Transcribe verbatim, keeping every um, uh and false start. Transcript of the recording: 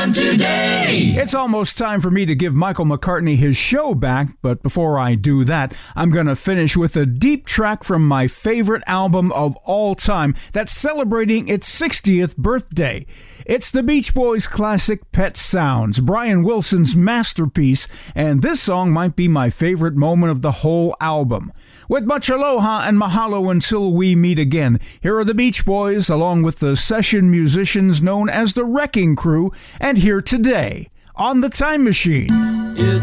on today. It's almost time for me to give Michael McCartney his show back, but before I do that, I'm going to finish with a deep track from my favorite album of all time that's celebrating its sixtieth birthday. It's the Beach Boys' classic Pet Sounds, Brian Wilson's masterpiece, and this song might be my favorite moment of the whole album. With much aloha and mahalo until we meet again, here are the Beach Boys along with the session musicians known as the Wrecking Crew, and here today on The Time Machine.